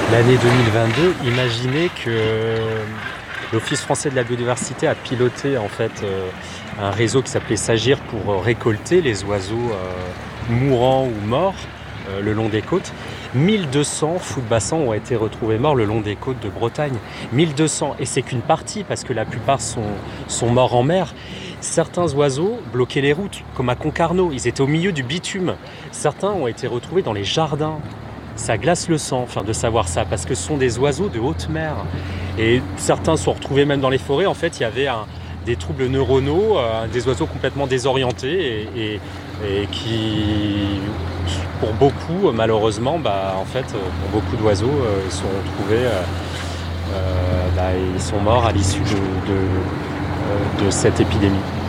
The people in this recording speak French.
L'année 2022, imaginez que l'Office français de la biodiversité a piloté en fait un réseau qui s'appelait Sagir pour récolter les oiseaux mourants ou morts le long des côtes. 1200 fous de bassin ont été retrouvés morts le long des côtes de Bretagne. 1200, et c'est qu'une partie parce que la plupart sont morts en mer. Certains oiseaux bloquaient les routes, comme à Concarneau, ils étaient au milieu du bitume. Certains ont été retrouvés dans les jardins. Ça glace le sang, de savoir ça, parce que ce sont des oiseaux de haute mer. Et certains sont retrouvés même dans les forêts. En fait, il y avait des troubles neuronaux, des oiseaux complètement désorientés et qui, pour beaucoup, malheureusement, pour beaucoup d'oiseaux, ils sont retrouvés, ils sont morts à l'issue de cette épidémie.